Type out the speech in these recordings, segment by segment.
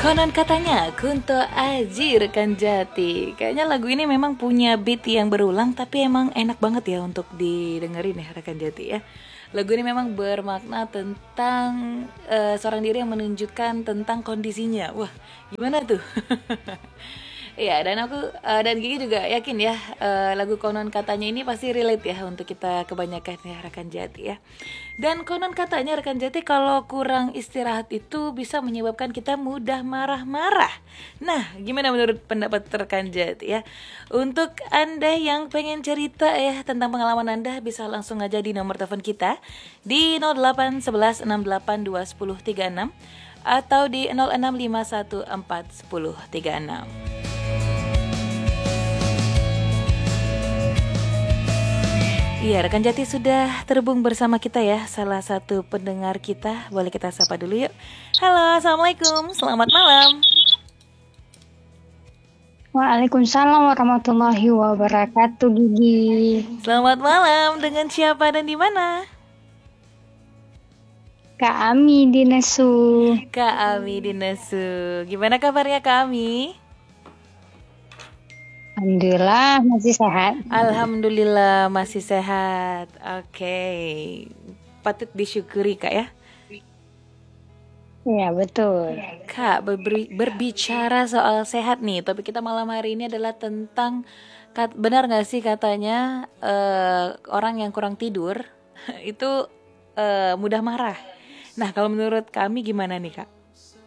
Konon katanya Kunto Aji rekan Jati. Kayaknya lagu ini memang punya beat yang berulang, tapi emang enak banget ya untuk didengerin ya rekan Jati ya. Lagu ini memang bermakna tentang seorang diri yang menunjukkan tentang kondisinya. Wah, gimana tuh? Iya, dan aku dan Gigi juga yakin ya, lagu konon katanya ini pasti relate ya untuk kita kebanyakan ya rekan Jati ya. Dan konon katanya rekan Jati kalau kurang istirahat itu bisa menyebabkan kita mudah marah-marah. Nah, gimana menurut pendapat rekan Jati ya? Untuk Anda yang pengen cerita ya tentang pengalaman Anda, bisa langsung aja di nomor telepon kita di 0811682136 atau di 0651411036. Iya, rekan Jati sudah terhubung bersama kita ya, salah satu pendengar kita. Boleh kita sapa dulu yuk. Halo, Assalamualaikum, selamat malam. Waalaikumsalam warahmatullahi wabarakatuh, Gigi. Selamat malam, dengan siapa dan di mana? Kak Ami di Nesu. Kak Ami di Nesu. Gimana kabarnya Kak Ami? Alhamdulillah masih sehat. Alhamdulillah masih sehat. Oke. Patut disyukuri Kak ya. Iya betul. Kak, berbicara soal sehat nih. Topik kita malam hari ini adalah tentang benar nggak sih katanya orang yang kurang tidur itu mudah marah. Nah, kalau menurut kami gimana nih Kak?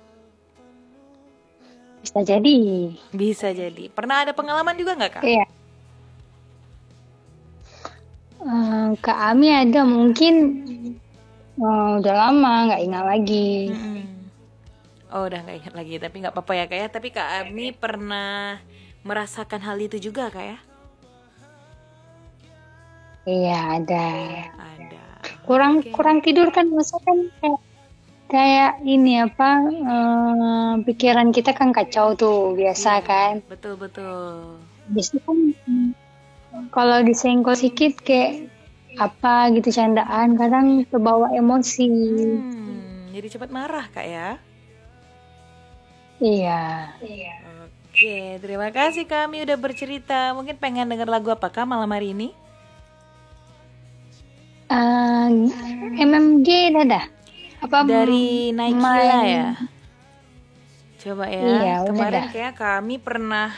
Bisa jadi. Bisa jadi. Pernah ada pengalaman juga nggak Kak? Iya. Kak Ami ada mungkin udah lama nggak ingat lagi. Oh, udah nggak ingat lagi. Tapi nggak apa-apa ya Kak ya. Tapi Kak Ami pernah merasakan hal itu juga Kak ya? Iya ada. Ada. Kurang tidur kan, maksudnya kan kayak ini apa, pikiran kita kan kacau tuh biasa kan. Betul. Biasanya kan kalau disenggol sedikit kayak apa gitu candaan, kadang terbawa emosi. Jadi cepat marah Kak ya? Iya. Oke, terima kasih kami udah bercerita. Mungkin pengen denger lagu apa Kak malam hari ini? MMG ada apa dari Naikila ya? Coba ya. Iya, kemarin kayak kami pernah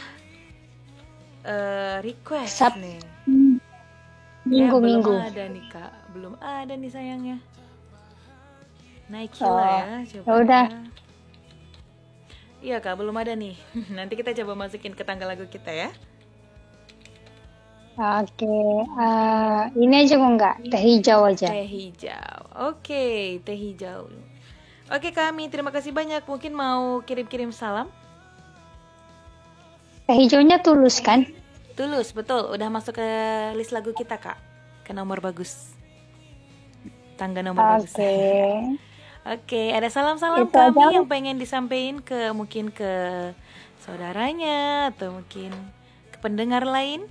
request nih. Minggu. Belum ada nih Kak, belum ada nih sayangnya. Naikila ya, coba. Ya udah. Iya Kak, belum ada nih. Nanti kita coba masukin ke tanggal lagu kita ya. Oke, ini aja kok enggak? Teh hijau aja. Teh hijau. Oke, teh hijau. Oke kami, terima kasih banyak. Mungkin mau kirim-kirim salam? Teh hijaunya Tulus kan? Tulus, betul. Udah masuk ke list lagu kita Kak. Ke nomor bagus. Tangga nomor bagus. Oke, ada salam-salam itu kami aja yang pengen disampaikan ke mungkin ke saudaranya atau mungkin ke pendengar lain?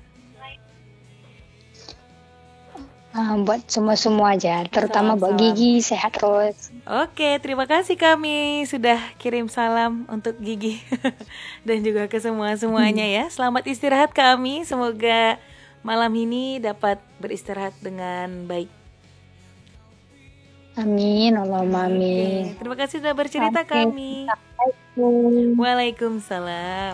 Buat semua aja, terutama buat Gigi, sehat terus. Oke, terima kasih kami sudah kirim salam untuk Gigi dan juga ke semuanya ya. Selamat istirahat kami, semoga malam ini dapat beristirahat dengan baik. Amin, Allahumma amin. Terima kasih sudah bercerita kami. Waalaikumsalam.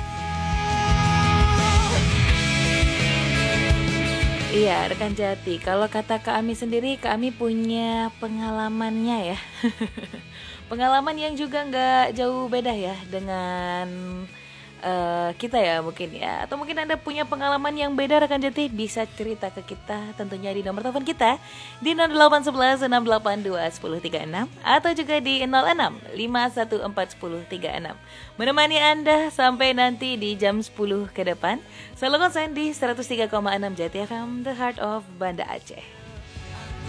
Iya, rekan Jati. Kalau kata Kak Ami sendiri, Kak Ami punya pengalamannya ya. Pengalaman yang juga nggak jauh beda ya dengan kita ya mungkin ya. Atau mungkin Anda punya pengalaman yang beda rekan Jati, bisa cerita ke kita tentunya di nomor telepon kita di 0811682136 atau juga di 0651411036. Menemani Anda sampai nanti di jam 10 ke depan. Selalu konsen di 103,6 Jati FM, The Heart of Banda Aceh.